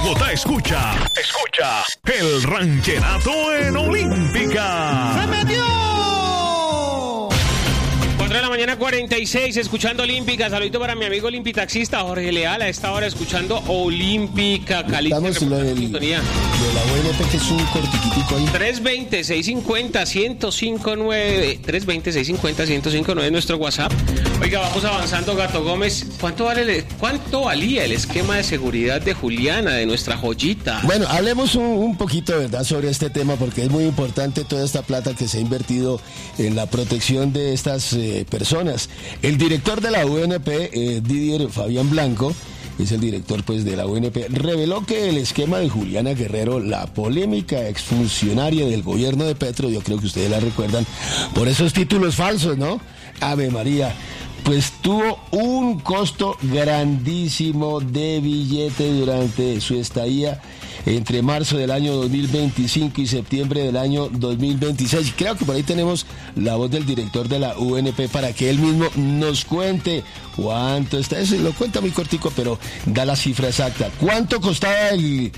Bogotá escucha el rancherato en Olímpica. ¡Se metió! 4 de la mañana 46, escuchando Olímpica. Saludito para mi amigo olimpitaxista Jorge Leal, a esta hora escuchando Olímpica. Estamos en lo de la UNP, que es un cortiquitico ahí. 320-650-1059 320-650-1059 nuestro WhatsApp. Oiga, vamos avanzando, Gato Gómez. ¿Cuánto valía el esquema de seguridad de Juliana, de nuestra joyita? Bueno, hablemos un poquito, ¿verdad?, sobre este tema, porque es muy importante toda esta plata que se ha invertido en la protección de estas personas. El director de la UNP, Didier Fabián Blanco, es el director pues de la UNP, reveló que el esquema de Juliana Guerrero, la polémica exfuncionaria del gobierno de Petro, yo creo que ustedes la recuerdan, por esos títulos falsos, ¿no? Ave María, pues tuvo un costo grandísimo de billete durante su estadía entre marzo del año 2025 y septiembre del año 2026. Creo que por ahí tenemos la voz del director de la UNP para que él mismo nos cuente cuánto está. Eso lo cuenta muy cortico, pero da la cifra exacta. ¿Cuánto costaba el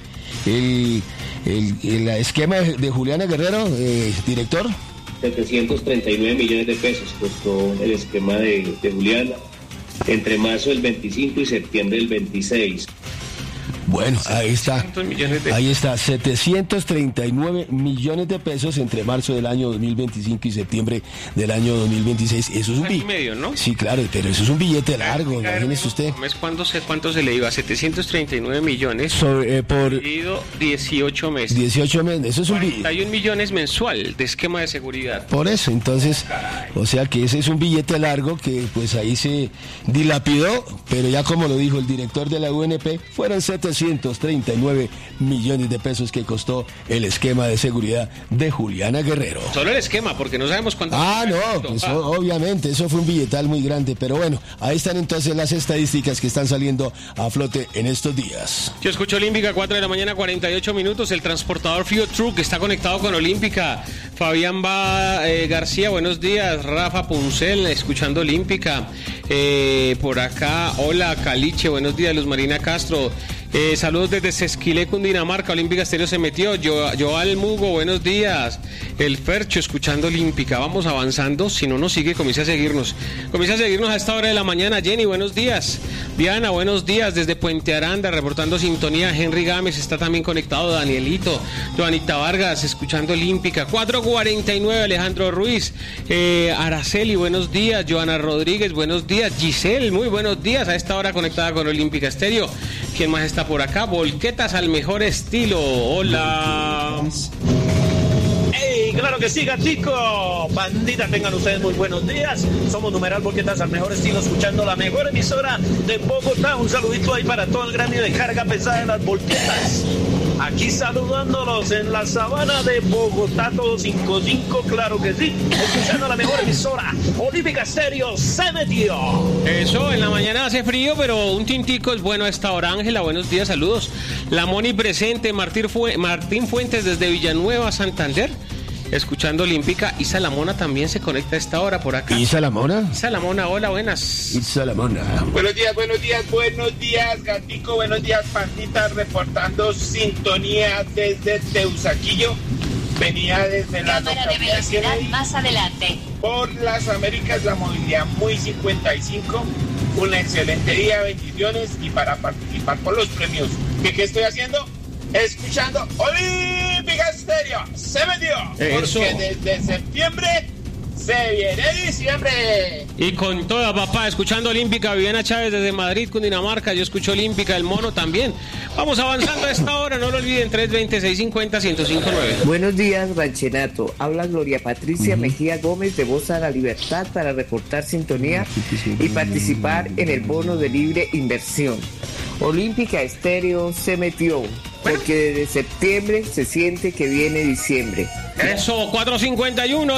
esquema de Juliana Guerrero, director? 739 millones de pesos costó el esquema de Juliana entre marzo del 25 y septiembre del 26. Bueno, ahí está, 739 millones de pesos entre marzo del año 2025 y septiembre del año 2026. Eso es un billete. Medio, ¿no? Sí, claro, pero eso es un billete largo, imagínese usted. ¿Cuánto se le iba? 739 millones por 18 meses. 18 meses, eso es un billete. 41 millones mensual de esquema de seguridad. Por eso, entonces, o sea que ese es un billete largo que pues ahí se dilapidó, pero ya como lo dijo el director de la UNP, fueron 739 millones de pesos que costó el esquema de seguridad de Juliana Guerrero. Solo el esquema, porque no sabemos cuánto. Pues obviamente, eso fue un billetal muy grande, pero bueno, ahí están entonces las estadísticas que están saliendo a flote en estos días. Yo escucho Olímpica, 4 de la mañana, 48 minutos, el transportador Fio Truck está conectado con Olímpica. Fabián García, buenos días. Rafa Puncel, escuchando Olímpica. Por acá, hola Caliche, buenos días. Luz Marina Castro, saludos desde Sesquilé, Cundinamarca. Olímpica Estéreo se metió. Joal Mugo, buenos días. El Fercho, escuchando Olímpica. Vamos avanzando, si no nos sigue, comienza a seguirnos a esta hora de la mañana. Jenny, buenos días. Diana, buenos días, desde Puente Aranda, reportando sintonía. Henry Gámez está también conectado. Danielito, Joanita Vargas, escuchando Olímpica. 4:49, Alejandro Ruiz. Araceli, buenos días. Joana Rodríguez, buenos días. Giselle, muy buenos días, a esta hora conectada con Olímpica Estéreo. ¿Quién más está por acá? Volquetas al mejor estilo. Hola. ¡Hey! ¡Claro que sí, gatico! Bandita, tengan ustedes muy buenos días. Somos Numeral Volquetas al mejor estilo, escuchando la mejor emisora de Bogotá. Un saludito ahí para todo el gremio de carga pesada de las Volquetas. Aquí saludándolos en la sabana de Bogotá, todo 55, claro que sí. Escuchando la mejor emisora, Olímpica Estéreo, se metió. Eso, en la mañana hace frío, pero un tintico es bueno a esta hora. Ángela, buenos días, saludos. La Moni presente, Martín Fuentes desde Villanueva, Santander. Escuchando Olímpica. Isa La Mona también se conecta a esta hora por acá. ¿Isa La Mona? Isa La Mona, hola, buenas. Isa La Mona. Buenos días, gatico, buenos días, pandita, reportando sintonía desde Teusaquillo. Venía desde la cámara de velocidad más adelante. Por las Américas, la movilidad muy 55. Un excelente día, bendiciones, y para participar por los premios. ¿Qué estoy haciendo? Escuchando Olímpica Estéreo, se metió. Eso. Porque desde septiembre se viene diciembre. Y con toda, papá, escuchando Olímpica. Viviana Chávez desde Madrid, Cundinamarca. Yo escucho Olímpica, el mono también. Vamos avanzando a esta hora, no lo olviden, 320-650-1059. Buenos días, Ranchenato. Habla Gloria Patricia Mejía Gómez de Voz a la Libertad para reportar sintonía y participar en el bono de libre inversión. Olímpica Estéreo se metió, porque desde septiembre se siente que viene diciembre. Eso, 4:51.